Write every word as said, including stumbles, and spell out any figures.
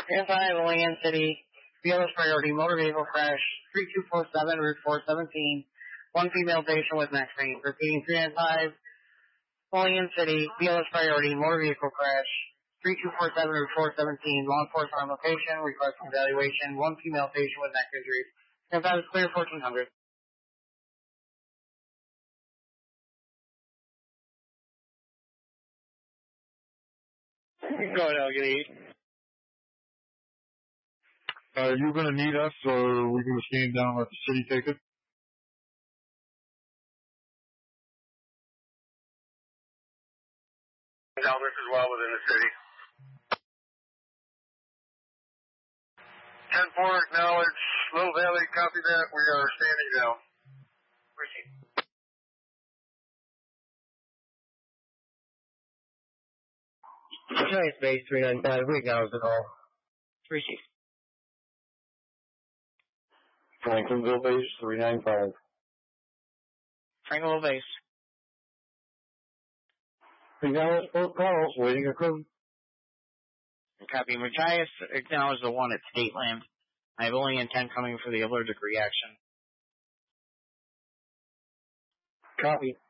Anti-Olean City, B L S priority, motor vehicle crash, three two four seven, Route four seventeen. One female patient with neck pain. Repeating, three nine five, Olean City, B L S priority, motor vehicle crash, three two four seven, Route four seventeen. Law enforcement on location, requesting evaluation. One female patient with neck injuries. And that is clear, fourteen hundred. Go ahead, Elgin. Are you going to need us, or are we going to stand down and let the city take it? Elders as well within the city. ten four, acknowledge. Little Valley, copy that. We are standing down. Proceed. Giant Base three nine five, we acknowledge the call. Proceed. Franklinville Base three nine five. Franklinville Base. Acknowledge both calls, waiting a crew. Copy. Matthias, acknowledge the one at State Land. I have only intent coming for the allergic reaction. Copy.